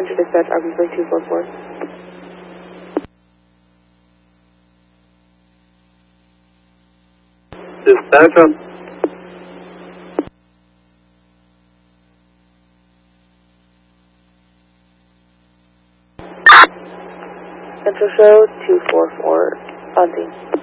Central Dispatch, Arkansas 244. Dispatch on. Central Show 244, Bunting.